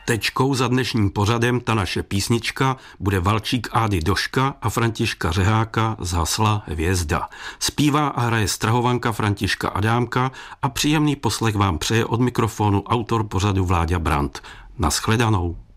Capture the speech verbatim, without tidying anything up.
Tečkou za dnešním pořadem ta naše písnička bude valčík Ády Doška a Františka Řeháka z hasla Hvězda. Zpívá a hraje Strahovanka Františka Adámka a příjemný poslech vám přeje od mikrofonu autor pořadu Vláďa Brandt. Naschledanou.